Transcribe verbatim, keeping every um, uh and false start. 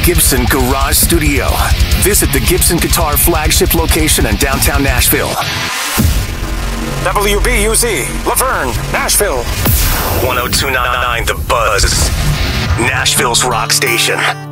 Gibson Garage Studio. Visit the Gibson Guitar flagship location in downtown Nashville. W B U Z, Laverne, Nashville. one oh two point nine The Buzz, Nashville's rock station.